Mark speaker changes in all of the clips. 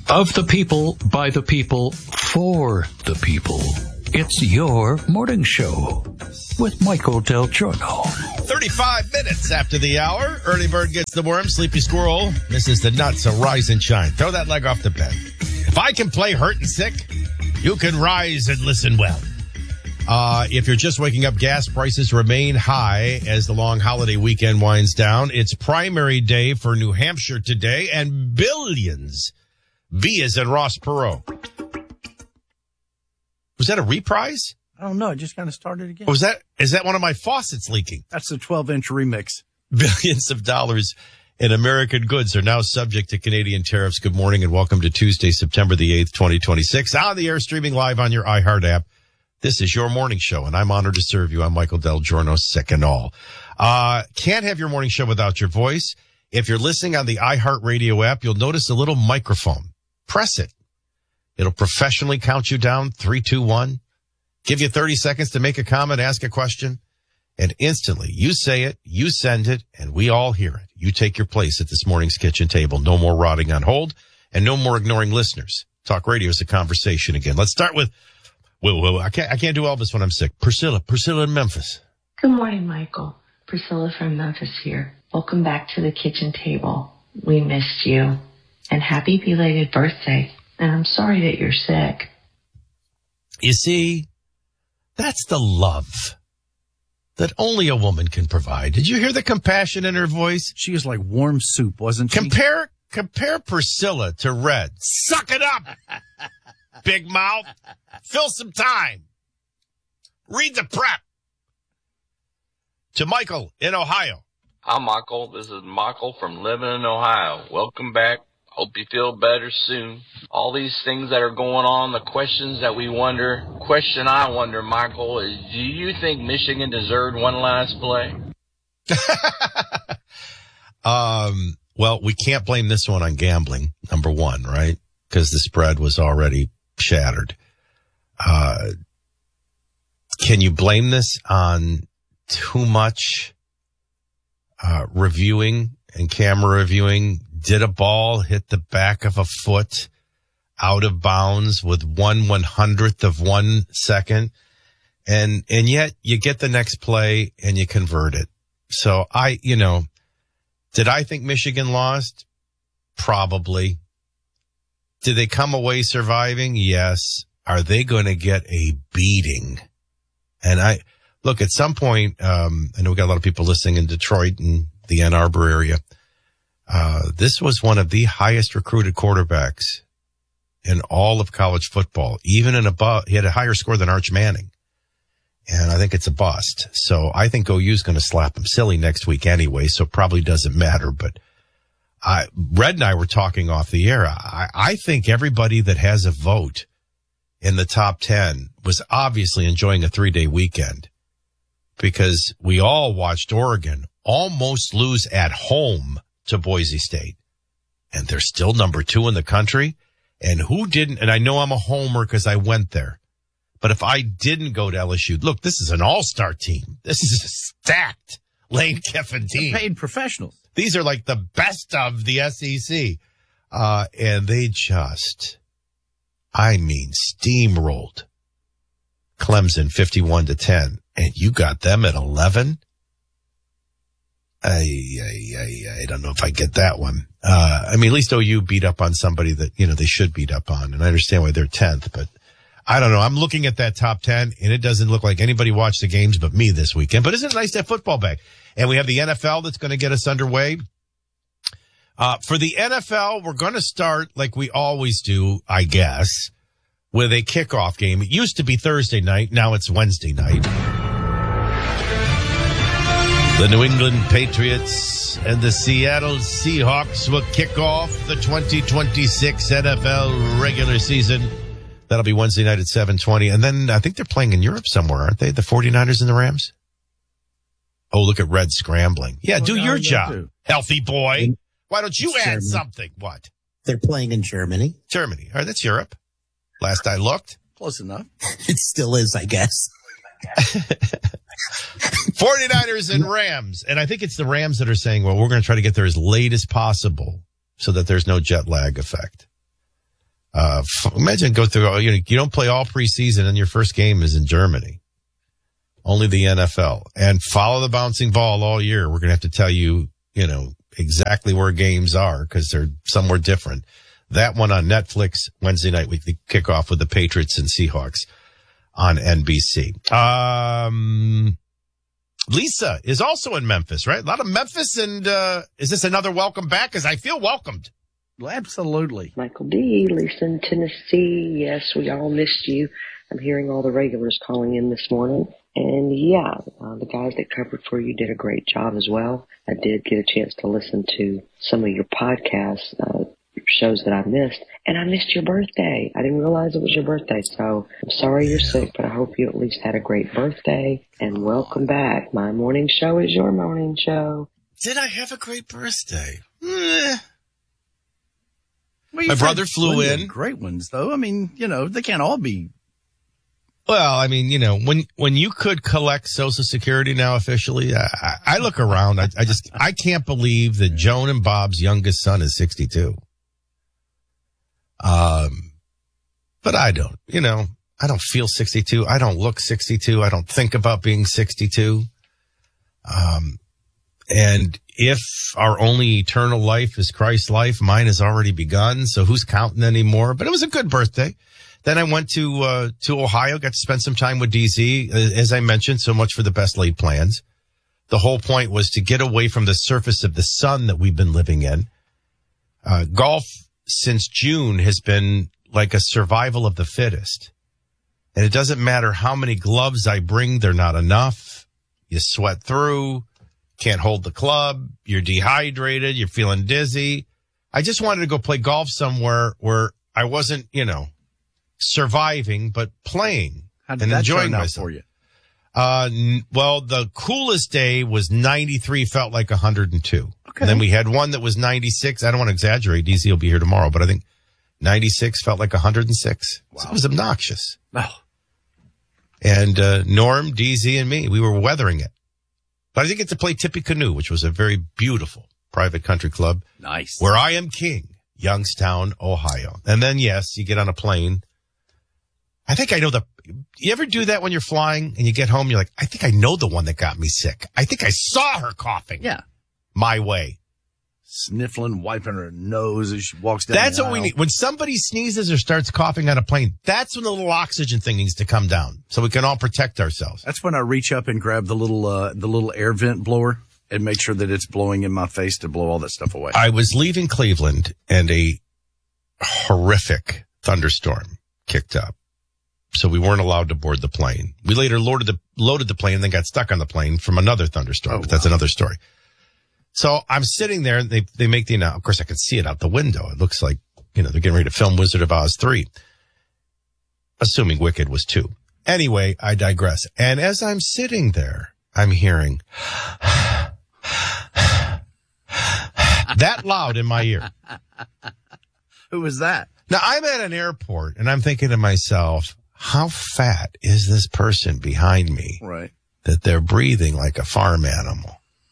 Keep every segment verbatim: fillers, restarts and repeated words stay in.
Speaker 1: Of the people, by the people, for the people. It's your morning show with Michael Del Giorno.
Speaker 2: thirty-five minutes after the hour, early bird gets the worm, sleepy squirrel misses the nuts, so rise and shine. Throw that leg off the bed. If I can play hurt and sick, you can rise and listen well. Uh, if you're just waking up, gas prices remain high as the long holiday weekend winds down. It's primary day for New Hampshire today, and billions. B is in Ross Perot. Was that a reprise?
Speaker 3: I don't know. It just kind of started again.
Speaker 2: Or was that, is that one of my faucets leaking?
Speaker 3: That's a twelve-inch remix.
Speaker 2: Billions of dollars in American goods are now subject to Canadian tariffs. Good morning and welcome to Tuesday, September the eighth, twenty twenty-six. On the air, streaming live on your iHeart app. This is your morning show, and I'm honored to serve you. I'm Michael Del Giorno, sick and all. Uh, can't have your morning show without your voice. If you're listening on the iHeart Radio app, you'll notice a little microphone. Press it. It'll professionally count you down, three, two, one. Give you thirty seconds to make a comment, ask a question, and instantly you say it, you send it, and we all hear it. You take your place at this morning's kitchen table. No more rotting on hold, and no more ignoring listeners. Talk radio is a conversation again. Let's start with, whoa, whoa, I can't, I can't do Elvis when I'm sick. Priscilla, Priscilla in Memphis.
Speaker 4: Good morning, Michael. Priscilla from Memphis here. Welcome back to the kitchen table. We missed you, and happy belated birthday. And I'm sorry that you're sick.
Speaker 2: You see, that's the love that only a woman can provide. Did you hear the compassion in her voice?
Speaker 3: She was like warm soup, wasn't she?
Speaker 2: Compare, compare Priscilla to Red. Suck it up, big mouth. Fill some time. Read the prep. To Michael in Ohio.
Speaker 5: Hi, Michael. This is Michael from Lebanon, Ohio. Welcome back. Hope you feel better soon. All these things that are going on, the questions that we wonder. Question I wonder, Michael, is do you think Michigan deserved one last play?
Speaker 2: um, well, we can't blame this one on gambling, number one, right? Because the spread was already shattered. Uh, can you blame this on too much uh, reviewing and camera reviewing? Did a ball hit the back of a foot out of bounds with one one hundredth of one second? And, and yet you get the next play and you convert it. So I, you know, did I think Michigan lost? Probably. Did they come away surviving? Yes. Are they going to get a beating? And I, look, at some point, um, I know we got a lot of people listening in Detroit and the Ann Arbor area. Uh, this was one of the highest recruited quarterbacks in all of college football, even in above, he had a higher score than Arch Manning. And I think it's a bust. So I think O U's going to slap him silly next week anyway, so it probably doesn't matter. But I, Red and I were talking off the air. I, I think everybody that has a vote in the top ten was obviously enjoying a three-day weekend because we all watched Oregon almost lose at home to Boise State. And they're still number two in the country. And who didn't? And I know I'm a homer because I went there. But if I didn't go to L S U, look, this is an all-star team. This is a stacked Lane Kiffin team.
Speaker 3: They're paid professionals.
Speaker 2: These are like the best of the S E C. Uh, and they just, I mean, steamrolled Clemson fifty-one to ten. And you got them at eleven? I, I, I, I don't know if I get that one. Uh, I mean, at least O U beat up on somebody that, you know, they should beat up on. And I understand why they're tenth, but I don't know. I'm looking at that top ten and it doesn't look like anybody watched the games but me this weekend. But isn't it nice to have football back? And we have the N F L that's going to get us underway. Uh, for the N F L, we're going to start like we always do, I guess, with a kickoff game. It used to be Thursday night. Now it's Wednesday night. The New England Patriots and the Seattle Seahawks will kick off the twenty twenty-six N F L regular season. That'll be Wednesday night at seven twenty. And then I think they're playing in Europe somewhere, aren't they? The 49ers and the Rams? Oh, look at Red scrambling. Yeah,
Speaker 6: oh,
Speaker 2: do
Speaker 6: no,
Speaker 2: your
Speaker 6: no,
Speaker 2: job,
Speaker 6: do.
Speaker 2: healthy boy.
Speaker 6: In,
Speaker 2: Why don't you add
Speaker 6: Germany.
Speaker 2: something? What?
Speaker 6: They're playing in Germany.
Speaker 2: Germany. All right, that's Europe. Last I looked.
Speaker 3: Close enough.
Speaker 6: It still is, I guess.
Speaker 2: 49ers and Rams. And I think it's the Rams that are saying, well, we're going to try to get there as late as possible so that there's no jet lag effect. Uh, f- imagine go through, all, you know, you don't play all preseason and your first game is in Germany. Only the N F L. And follow the bouncing ball all year. We're going to have to tell you, you know, exactly where games are because they're somewhere different. That one on Netflix, Wednesday night weekly kickoff with the Patriots and Seahawks on N B C. Um, Lisa is also in Memphis, right? A lot of Memphis. And uh, is this another welcome back? Because I feel welcomed.
Speaker 3: Well, absolutely.
Speaker 7: Michael D., Lisa in Tennessee. Yes, we all missed you. I'm hearing all the regulars calling in this morning. And yeah, uh, the guys that covered for you did a great job as well. I did get a chance to listen to some of your podcasts, uh, shows that I missed. And I missed your birthday. I didn't realize it was your birthday. So I'm sorry you're sick, but I hope you at least had a great birthday. And welcome back. My morning show is your morning show.
Speaker 2: Did I have a great birthday? Eh.
Speaker 3: Well,
Speaker 2: My
Speaker 3: you've
Speaker 2: brother
Speaker 3: had
Speaker 2: flew
Speaker 3: plenty of
Speaker 2: in.
Speaker 3: Great ones, though. I mean, you know, they can't all be.
Speaker 2: Well, I mean, you know, when when you could collect Social Security now officially, I, I look around. I, I just I can't believe that Joan and Bob's youngest son is sixty-two. Um, but I don't. You know, I don't feel sixty-two. I don't look sixty-two. I don't think about being sixty-two. Um, and if our only eternal life is Christ's life, mine has already begun. So who's counting anymore? But it was a good birthday. Then I went to, uh, to Ohio, got to spend some time with D Z. As I mentioned, so much for the best laid plans. The whole point was to get away from the surface of the sun that we've been living in. Uh, golf since June has been like a survival of the fittest. And it doesn't matter how many gloves I bring, they're not enough. You sweat through, can't hold the club, you're dehydrated, you're feeling dizzy. I just wanted to go play golf somewhere where I wasn't, you know, surviving, but playing
Speaker 3: How did
Speaker 2: and
Speaker 3: that
Speaker 2: enjoying
Speaker 3: turn out
Speaker 2: myself.
Speaker 3: for you?
Speaker 2: Uh, n- well, the coolest day was ninety-three, felt like one hundred two.
Speaker 3: Okay.
Speaker 2: And then we had one that was ninety-six. I don't want to exaggerate. D Z will be here tomorrow, but I think ninety-six felt like one hundred six.
Speaker 3: Wow.
Speaker 2: So it was obnoxious.
Speaker 3: Oh,
Speaker 2: And, uh, Norm, D Z, and me, we were weathering it. But I did get to play Tippecanoe, which was a very beautiful private country club
Speaker 3: nice.
Speaker 2: where I am king, Youngstown, Ohio. And then, yes, you get on a plane. I think I know the, you ever do that when you're flying and you get home, you're like, I think I know the one that got me sick. I think I saw her coughing.
Speaker 3: Yeah.
Speaker 2: My way.
Speaker 3: Sniffling, wiping her nose as she walks down.
Speaker 2: That's
Speaker 3: the
Speaker 2: what we
Speaker 3: aisle.
Speaker 2: need. When somebody sneezes or starts coughing on a plane, that's when the little oxygen thing needs to come down so we can all protect ourselves.
Speaker 3: That's when I reach up and grab the little, uh, the little air vent blower and make sure that it's blowing in my face to blow all that stuff away.
Speaker 2: I was leaving Cleveland and a horrific thunderstorm kicked up. So we weren't allowed to board the plane. We later loaded the, loaded the plane and then got stuck on the plane from another thunderstorm,
Speaker 3: Oh,
Speaker 2: but that's
Speaker 3: wow.
Speaker 2: another story. So I'm sitting there and they, they make the announcement. Of course, I could see it out the window. It looks like, you know, they're getting ready to film Wizard of Oz three. Assuming Wicked was two. Anyway, I digress. And as I'm sitting there, I'm hearing that loud in my ear.
Speaker 3: Who was that?
Speaker 2: Now, I'm at an airport and I'm thinking to myself, how fat is this person behind me
Speaker 3: Right.
Speaker 2: that they're breathing like a farm animal?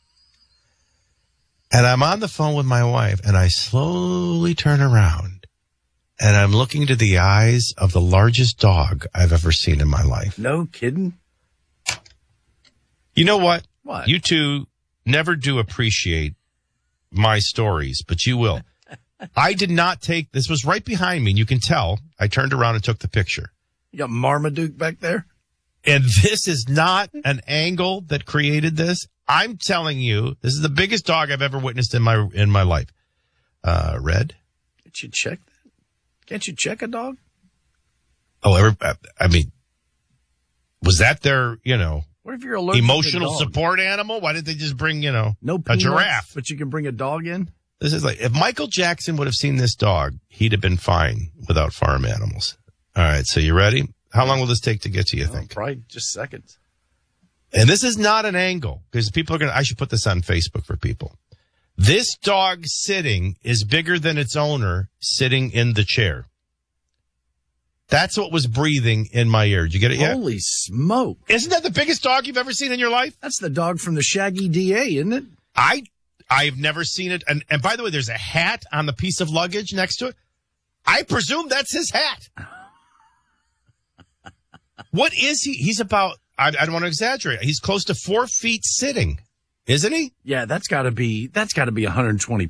Speaker 2: And I'm on the phone with my wife and I slowly turn around and I'm looking into the eyes of the largest dog I've ever seen in my life.
Speaker 3: No kidding.
Speaker 2: You know what?
Speaker 3: What?
Speaker 2: You two never do appreciate my stories, but you will. I did not take, this was right behind me and you can tell I turned around and took the picture.
Speaker 3: You got Marmaduke back there?
Speaker 2: And this is not an angle that created this. I'm telling you, this is the biggest dog I've ever witnessed in my in my life. Uh, Red?
Speaker 3: Can't you check that? Can't you check a dog?
Speaker 2: Oh, every, I mean, was that their, you know,
Speaker 3: What if you're allergic
Speaker 2: emotional
Speaker 3: to dog?
Speaker 2: support animal? Why did they just bring, you know,
Speaker 3: No
Speaker 2: a
Speaker 3: peanuts,
Speaker 2: giraffe?
Speaker 3: but you can bring a dog in?
Speaker 2: This is like, if Michael Jackson would have seen this dog, he'd have been fine without farm animals. All right, so you ready? How long will this take to get to, you
Speaker 3: Oh,
Speaker 2: think?
Speaker 3: probably just seconds.
Speaker 2: And this is not an angle because people are going to, I should put this on Facebook for people. This dog sitting is bigger than its owner sitting in the chair. That's what was breathing in my ear. Did you get it yet?
Speaker 3: Holy smoke.
Speaker 2: Isn't that the biggest dog you've ever seen in your life?
Speaker 3: That's the dog from the Shaggy D A, isn't it?
Speaker 2: I, I've never seen it. And, and by the way, there's a hat on the piece of luggage next to it. I presume that's his hat. What is he? He's about, I, I don't want to exaggerate. He's close to four feet sitting, isn't he?
Speaker 3: Yeah, that's got to be, that's got to be one hundred twenty